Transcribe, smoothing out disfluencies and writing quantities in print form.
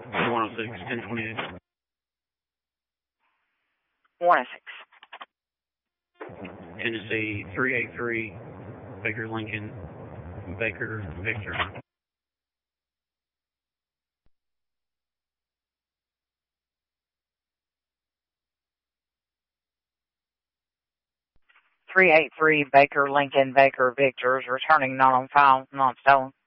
106, 1028. 106. Tennessee 383, Baker Lincoln, Baker Victor. 383 Baker Lincoln Baker Victor is returning not on file, not stolen.